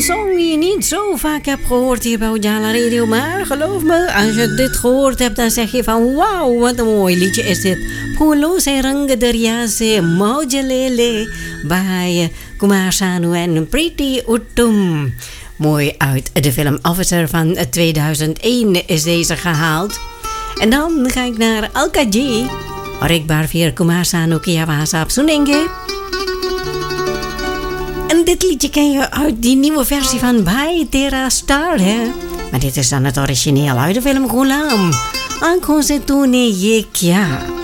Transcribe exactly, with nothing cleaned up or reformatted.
Een song die je niet zo vaak hebt gehoord hier bij Ujala Radio. Maar geloof me, als je dit gehoord hebt, dan zeg je van wauw, wat een mooi liedje is dit. Pulo se rang daryase maujalele bij Kumar Sanu en Preity Uttum. Mooi uit de film Officer van tweeduizend één is deze gehaald. En dan ga ik naar Alkaji. Orik Barvier Kumar Sanu Kiawasa Sunenge. En dit liedje ken je uit die nieuwe versie van Bhai Tera Star, hè? Maar dit is dan het origineel uit de film Ghulam. Aankon se tune ye kya.